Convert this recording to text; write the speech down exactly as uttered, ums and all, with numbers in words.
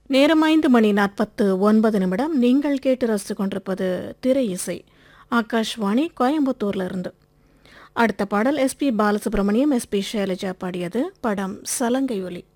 நேரம் ஐந்து மணி நாற்பத்து ஒன்பது நிமிடம். நீங்கள் கேட்டு ரசித்துக் கொண்டிருப்பது திரை இசை. ஆகாஷ்வாணி கோயம்புத்தூர்ல இருந்து. அடுத்த பாடல் S B Balasubramaniam, S B Shailaja பாடியது. படம் சலங்கை ஒலி.